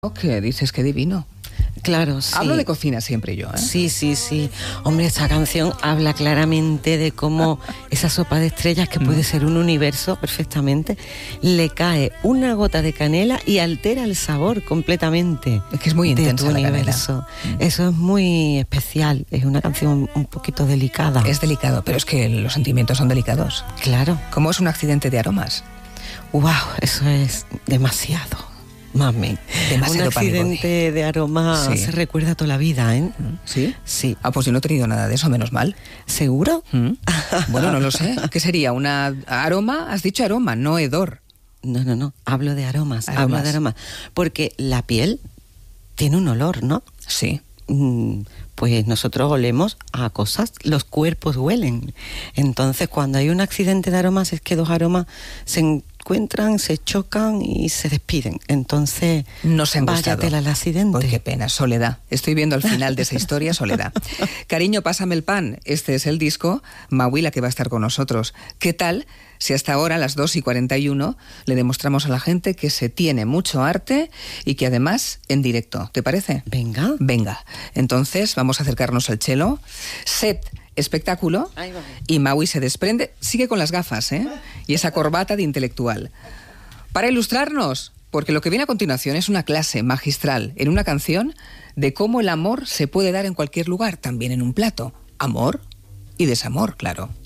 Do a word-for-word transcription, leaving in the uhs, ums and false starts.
¿Qué dices? Qué divino. Claro, sí. Hablo de cocina siempre yo, ¿eh? Sí, sí, sí. Hombre, esta canción habla claramente de cómo esa sopa de estrellas, que puede ser un universo perfectamente, le cae una gota de canela y altera el sabor completamente. Es que es muy intensa de tu la universo. canela. Eso es muy especial. Es una canción un poquito delicada. Es delicado, pero es que los sentimientos son delicados. Claro. ¿Cómo es un accidente de aromas? Wow, eso es demasiado. Mami, Demasiado un accidente de aroma sí. Se recuerda toda la vida, ¿eh? ¿Sí? Sí. Ah, pues yo no he tenido nada de eso, menos mal. ¿Seguro? ¿Mm? Bueno, no lo sé. ¿Qué sería? ¿Una aroma? Has dicho aroma, no hedor. No, no, no. Hablo de aromas. aromas. Hablo de aromas. Porque la piel tiene un olor, ¿no? Sí. Pues nosotros olemos a cosas, los cuerpos huelen. Entonces, cuando hay un accidente de aromas, es que dos aromas se encuentran, se chocan y se despiden. Entonces, no se han váyatela al accidente. Uy, qué pena, Soledad. Estoy viendo el final de esa historia, Soledad. Cariño, pásame el pan. Este es el disco. Maui, la que va a estar con nosotros. ¿Qué tal si hasta ahora, a las dos y cuarenta y uno, le demostramos a la gente que se tiene mucho arte y que además en directo? ¿Te parece? Venga. Venga. Entonces, vamos a acercarnos al cello. Set, espectáculo. Y Maui se desprende. Sigue con las gafas, ¿eh? Y esa corbata de intelectual. Para ilustrarnos, porque lo que viene a continuación es una clase magistral en una canción de cómo el amor se puede dar en cualquier lugar, también en un plato. Amor y desamor, claro.